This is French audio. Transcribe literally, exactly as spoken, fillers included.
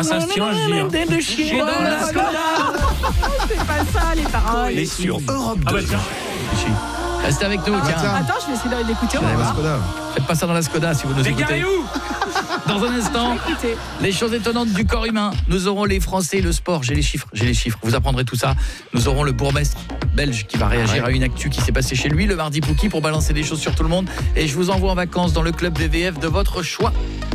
Ah, ça se tient, je dis. De chier dans la Skoda. C'est pas ça les paroles. Et sur Europe deux. Ah bah tiens. Restez avec nous, tiens. Attends, je vais essayer d'aller l'écouter. on va Allez, voir. va. Faites pas ça dans la Skoda si vous nous T'es écoutez. garé où? Dans un instant, Écoutez. les choses étonnantes du corps humain. Nous aurons les Français, le sport. J'ai les chiffres, j'ai les chiffres. Vous apprendrez tout ça. Nous aurons le bourgmestre belge qui va réagir Ouais. à une actu qui s'est passée chez lui le mardi Pouki pour balancer des choses sur tout le monde. Et je vous envoie en vacances dans le club V V F de votre choix.